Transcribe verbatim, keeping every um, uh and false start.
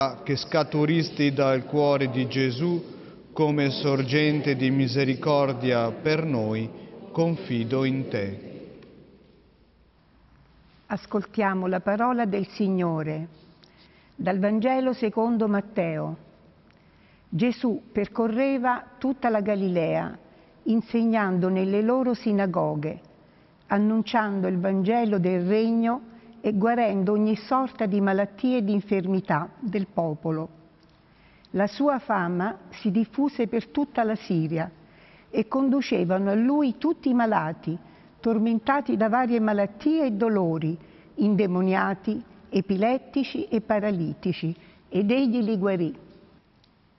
che scaturisti dal cuore di Gesù come sorgente di misericordia per noi, confido in te. Ascoltiamo la parola del Signore. Dal Vangelo secondo Matteo. Gesù percorreva tutta la Galilea, insegnando nelle loro sinagoghe, annunciando il Vangelo del Regno e guarendo ogni sorta di malattie e di infermità del popolo. La sua fama si diffuse per tutta la Siria e conducevano a lui tutti i malati, tormentati da varie malattie e dolori, indemoniati, epilettici e paralitici, ed egli li guarì.